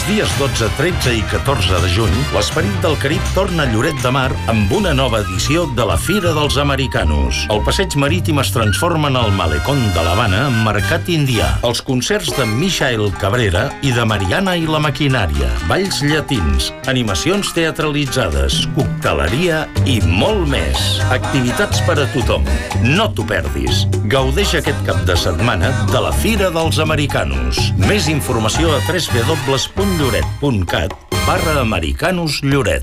dies 12, 13 i 14 de juny, l'Esperit del Carib torna a Lloret de Mar amb una nova edició de la Fira dels Americanos. El passeig marítim es transforma en el malecón de l'Havana amb mercat indià. Els concerts de Michael Cabrera i de Mariana i la Maquinària, balls llatins, animacions teatralitzades, cocteleria i molt més. Activitats per a tothom. No t'ho perdis. Gaudeix aquest cap de setmana de la Fira dels Americanos. Més informació a www.lloret.cat/americanoslloret.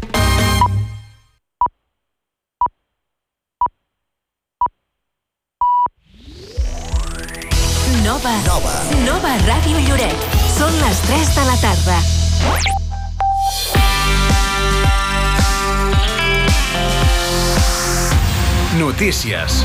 Nova Ràdio Lloret. Són les 3 de la tarda. Notícies.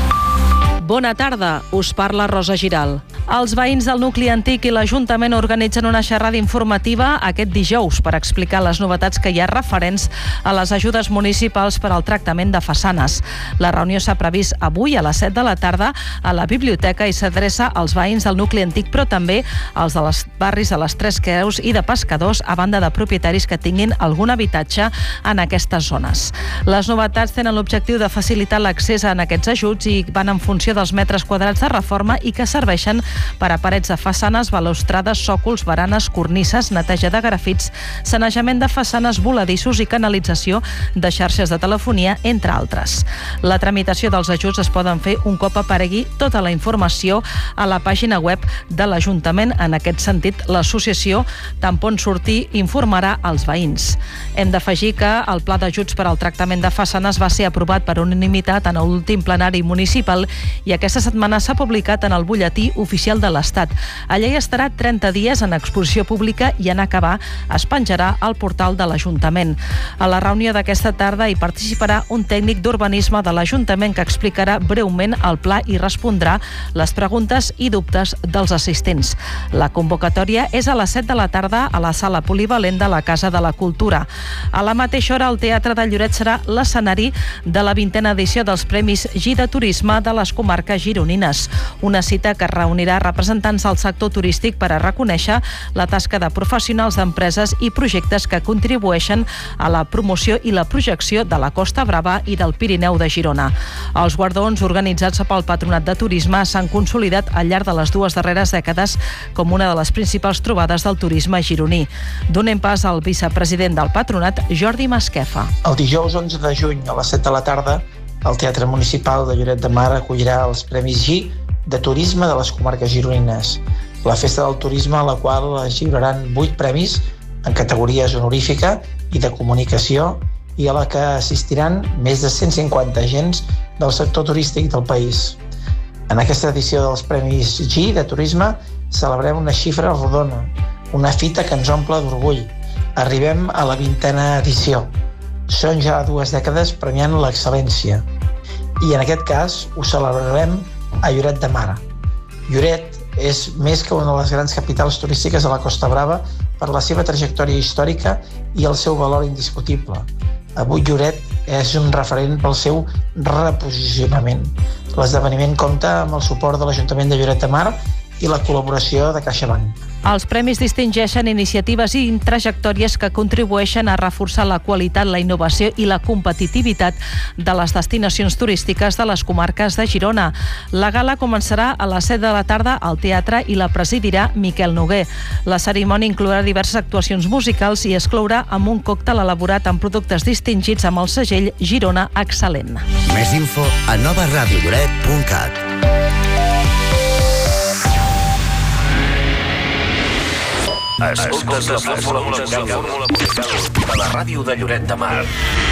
Bona tarda, us parla Rosa Giral. Els veïns del nucli antic i l'Ajuntament organitzen una xerrada informativa aquest dijous per explicar les novetats que hi ha referents a les ajudes municipals per al tractament de façanes. La reunió s'ha previst avui a les 7 de la tarda a la biblioteca i s'adreça als veïns del nucli antic, però també als dels barris de les Tres Creus i de Pescadors, a banda de propietaris que tinguin algun habitatge en aquestes zones. Les novetats tenen l'objectiu de facilitar l'accés a aquests ajuts i van en funció dels metres quadrats de reforma i que serveixen per a parets de façanes, balustrades, sòcols, baranes, cornises, neteja de grafits, sanejament de façanes, voladissos i canalització de xarxes de telefonia, entre altres. La tramitació dels ajuts es poden fer un cop aparegui tota la informació a la pàgina web de l'Ajuntament. En aquest sentit, l'associació Tampon Sortir informarà als veïns. Hem d'afegir que el pla d'ajuts per al tractament de façanes va ser aprovat per unanimitat en l'últim plenari municipal i aquesta setmana s'ha publicat en el butlletí oficial de l'Estat. Allà hi estarà 30 dies en exposició pública i en acabar es penjarà al portal de l'Ajuntament. A la reunió d'aquesta tarda hi participarà un tècnic d'urbanisme de l'Ajuntament que explicarà breument el pla i respondrà les preguntes i dubtes dels assistents. La convocatòria és a les 7 de la tarda a la sala polivalent de la Casa de la Cultura. A la mateixa hora, el Teatre de Lloret serà l'escenari de la 20a edició dels Premis GI de Turisme de les comarques gironines. Una cita que reunirà representants del sector turístic per a reconèixer la tasca de professionals d'empreses i projectes que contribueixen a la promoció i la projecció de la Costa Brava i del Pirineu de Girona. Els guardons organitzats pel Patronat de Turisme s'han consolidat al llarg de les dues darreres dècades com una de les principals trobades del turisme gironí. Donem pas al vicepresident del Patronat, Jordi Masquefa. El dijous 11 de juny a les 7 de la tarda el Teatre Municipal de Lloret de Mar acollirà els Premis GI de Turisme de les comarques gironines, la festa del turisme a la qual es lliuraran 8 premis en categories honorífica i de comunicació i a la que assistiran més de 150 agents del sector turístic del país. En aquesta edició dels Premis GI de Turisme celebrem una xifra rodona, una fita que ens omple d'orgull. Arribem a la 20a edició. Són ja 2 dècades premiant l'excel·lència. I en aquest cas ho celebrarem a Lloret de Mar. Lloret és més que una de les grans capitals turístiques de la Costa Brava per la seva trajectòria històrica i el seu valor indiscutible. Avui Lloret és un referent pel seu reposicionament. L'esdeveniment compta amb el suport de l'Ajuntament de Lloret de Mar i la col·laboració de CaixaBank. Els premis distingeixen iniciatives i trajectòries que contribueixen a reforçar la qualitat, la innovació i la competitivitat de les destinacions turístiques de les comarques de Girona. La gala començarà a les 7 de la tarda al teatre i la presidirà Miquel Noguer. La cerimònia inclourà diverses actuacions musicals i es clourà amb un còctel elaborat amb productes distingits amb el segell Girona Excel·lent. Més info a novaradiolloret.cat. Escoltes la fórmula musical de la ràdio de Lloret de Mar.